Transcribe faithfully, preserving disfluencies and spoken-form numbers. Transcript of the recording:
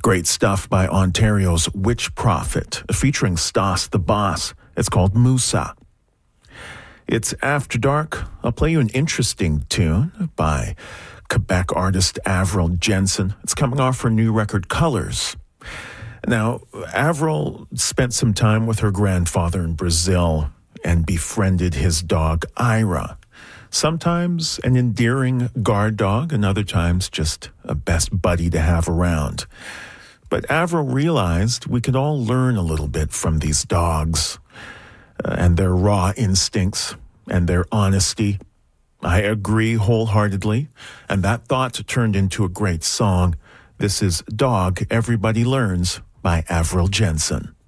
Great stuff by Ontario's Witch Prophet, featuring Stas the Boss. It's called Musa. It's After Dark. I'll play you an interesting tune by Quebec artist Avril Jensen. It's coming off her new record, Colors. Now, Avril spent some time with her grandfather in Brazil and befriended his dog, Ira. Sometimes an endearing guard dog, and other times just a best buddy to have around. But Avril realized we could all learn a little bit from these dogs uh, and their raw instincts and their honesty. I agree wholeheartedly, and that thought turned into a great song. This is Dog Everybody Learns by Avril Jensen.